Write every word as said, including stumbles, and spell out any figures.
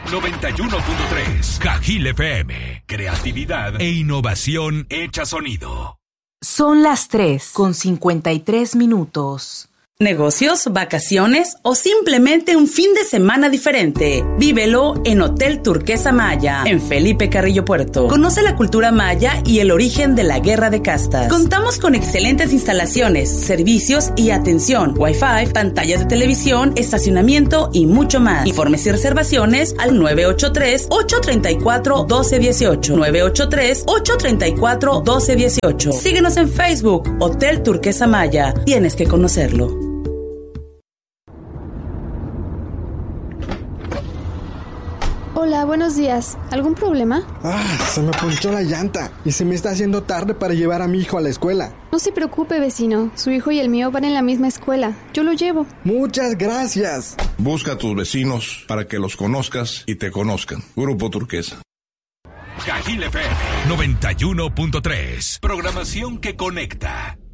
noventa y uno punto tres. Cajil F M. Creatividad e innovación hecha sonido. Son las tres con cincuenta y tres minutos. Negocios, vacaciones o simplemente un fin de semana diferente. Vívelo en Hotel Turquesa Maya, en Felipe Carrillo Puerto. Conoce la cultura maya y el origen de la guerra de castas. Contamos con excelentes instalaciones, servicios y atención, Wi-Fi, pantallas de televisión, estacionamiento y mucho más. Informes y reservaciones al nueve ocho tres, ocho tres cuatro, uno dos uno ocho. nueve ocho tres, ocho tres cuatro, uno dos uno ocho. Síguenos en Facebook, Hotel Turquesa Maya. Tienes que conocerlo. Hola, buenos días. ¿Algún problema? Ah, se me ponchó la llanta y se me está haciendo tarde para llevar a mi hijo a la escuela. No se preocupe, vecino. Su hijo y el mío van en la misma escuela. Yo lo llevo. Muchas gracias. Busca a tus vecinos para que los conozcas y te conozcan. Grupo Turquesa. Cajil F M noventa y uno punto tres. Programación que conecta.